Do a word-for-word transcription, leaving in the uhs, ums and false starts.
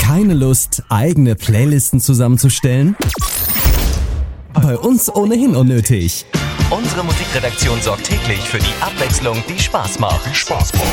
Keine Lust, eigene Playlisten zusammenzustellen? Bei uns ohnehin unnötig. Unsere Musikredaktion sorgt täglich für die Abwechslung, die Spaß macht. Spaß macht.